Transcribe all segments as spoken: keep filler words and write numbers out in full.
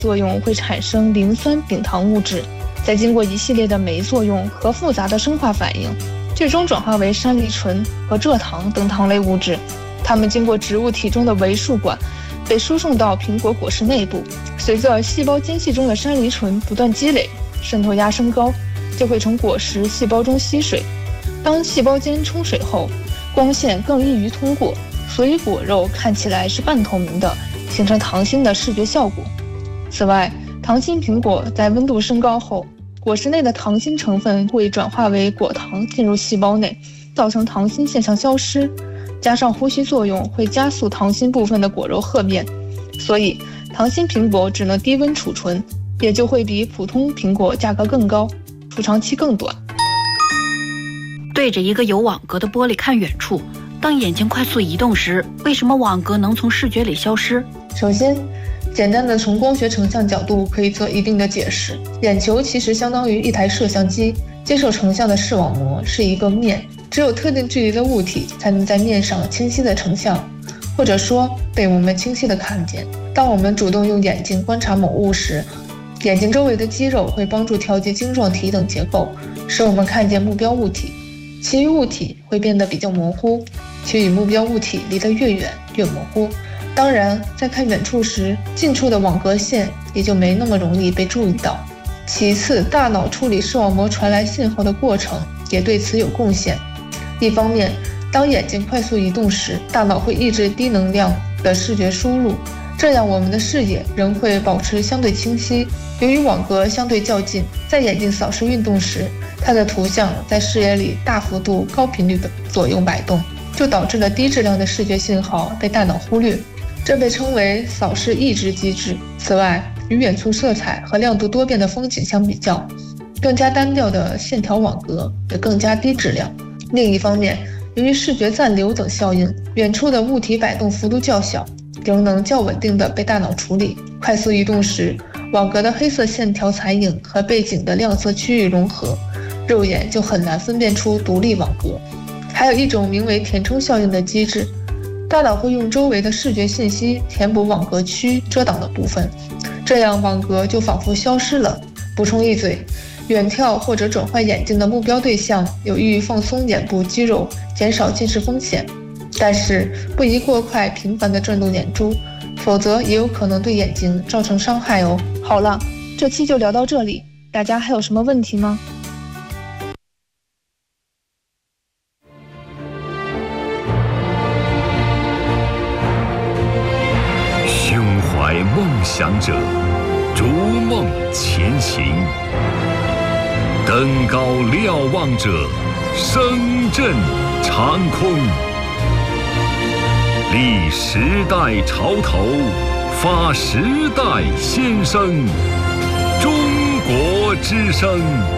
作用会产生磷酸丙糖物质，再经过一系列的酶作用和复杂的生化反应，最终转化为山梨醇和蔗糖等糖类物质。它们经过植物体中的维束管，被输送到苹果果实内部。随着细胞间隙中的山梨醇不断积累，渗透压升高，就会从果实细胞中吸水。当细胞间充水后，光线更易于通过，所以果肉看起来是半透明的，形成糖心的视觉效果。此外，糖心苹果在温度升高后，果实内的糖心成分会转化为果糖进入细胞内，造成糖心现象消失。加上呼吸作用会加速糖心部分的果肉褐面，所以糖心苹果只能低温储存，也就会比普通苹果价格更高，储藏期更短。 对着一个有网格的玻璃看远处，当眼睛快速移动时，为什么网格能从视觉里消失？ 首先，简单的从光学成像角度可以做一定的解释。眼球其实相当于一台摄像机，接受成像的视网膜是一个面，只有特定距离的物体才能在面上清晰的成像，或者说被我们清晰的看见。当我们主动用眼睛观察某物时，眼睛周围的肌肉会帮助调节晶状体等结构，使我们看见目标物体，其余物体会变得比较模糊，且与目标物体离得越远越模糊。当然，在看远处时，近处的网格线也就没那么容易被注意到。其次，大脑处理视网膜传来信号的过程也对此有贡献。一方面，当眼睛快速移动时，大脑会抑制低能量的视觉输入，这样我们的视野仍会保持相对清晰。由于网格相对较近，在眼睛扫视运动时，它的图像在视野里大幅度、高频率的左右摆动，就导致了低质量的视觉信号被大脑忽略，这被称为扫视抑制机制。此外，与远处色彩和亮度多变的风景相比较，更加单调的线条网格也更加低质量。另一方面，由于视觉暂留等效应，远处的物体摆动幅度较小，仍能较稳定地被大脑处理。快速移动时，网格的黑色线条残影和背景的亮色区域融合，肉眼就很难分辨出独立网格。还有一种名为填充效应的机制，大脑会用周围的视觉信息填补网格区遮挡的部分，这样网格就仿佛消失了。补充一嘴，远眺或者转换眼睛的目标对象有益于放松眼部肌肉，减少近视风险，但是不宜过快频繁地转动眼珠，否则也有可能对眼睛造成伤害哦。好了，这期就聊到这里，大家还有什么问题吗？ 胸怀梦想者，逐梦前行；登高瞭望者，声震长空。立时代潮头，发时代先声。中国之声。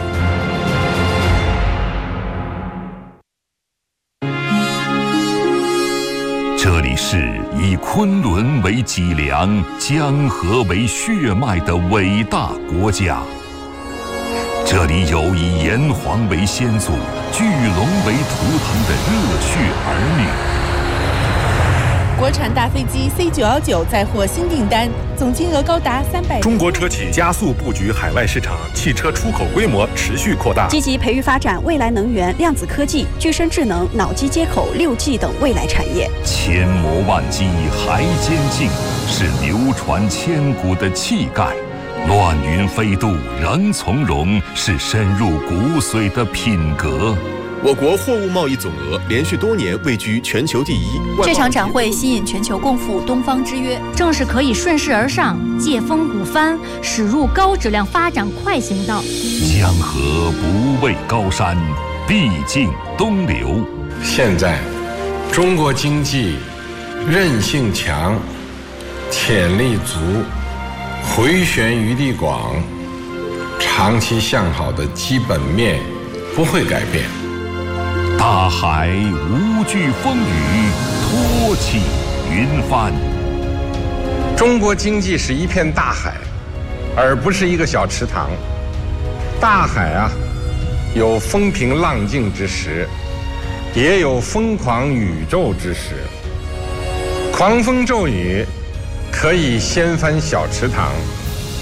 这里是以昆仑为脊梁、江河为血脉的伟大国家。这里有以炎黄为先祖、巨龙为图腾的热血儿女。 国产大飞机 C 九一九载获新订单，总金额高达三百。 中国车企加速布局海外市场，汽车出口规模持续扩大， 积极培育发展未来能源、量子科技、具身智能、脑机接口、六 G 等未来产业。 千磨万击还坚劲，是流传千古的气概；乱云飞渡仍从容，是深入骨髓的品格。 我国货物贸易总额连续多年位居全球第一。 这场展会吸引全球共赴东方之约， 正是可以顺势而上，借风鼓帆，驶入高质量发展快行道。 江河不畏高山，必经东流。 现在，中国经济韧性强，潜力足，回旋余地广，长期向好的基本面不会改变。 大海无惧风雨，托起云帆。 中国经济是一片大海，而不是一个小池塘。大海啊，有风平浪静之时，也有疯狂宇宙之时。狂风骤雨可以掀翻小池塘，